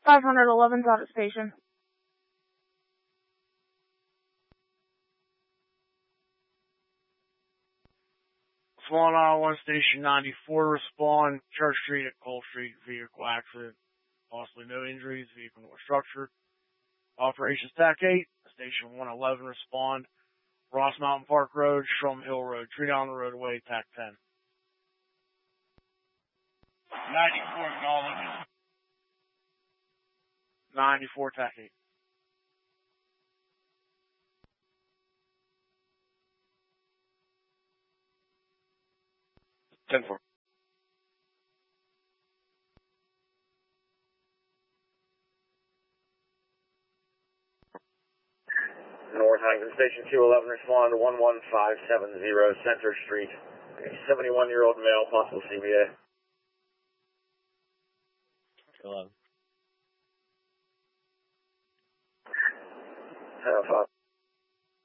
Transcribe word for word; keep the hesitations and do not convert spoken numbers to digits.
five eleven's out at station. Swan Isle one, Station ninety-four, respond. Church Street at Cole Street, vehicle accident. Possibly no injuries, vehicle nor structure. Operations T A C eight, Station one eleven, respond. Ross Mountain Park Road, Shrum Hill Road, Tree down the roadway, T A C ten. ninety-four, acknowledged. ninety-four, T A C eight. ten four. North Huntington Station two eleven, respond to one one five seven zero Center Street. A seventy-one-year-old male, possible C B A. eleven. ten oh five.